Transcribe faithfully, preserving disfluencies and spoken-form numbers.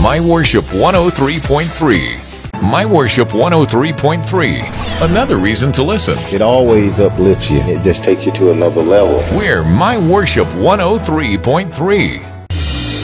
My Worship one oh three point three. My Worship one oh three point three. Another reason to listen. It always uplifts you. It just takes you to another level. We're My Worship one oh three point three.